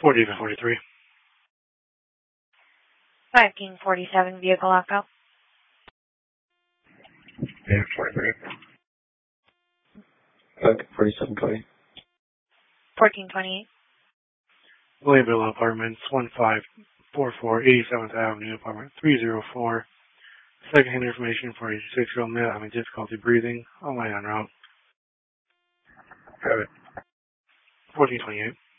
40 to 43. 5 King 47, vehicle lockout. Yeah, 43. 5 King 47, Cody. 1428. Layville Apartments, 1544 87th Avenue, apartment 304. Second-hand information for a 6-year-old male having difficulty breathing. Online en route. Have it. 1428.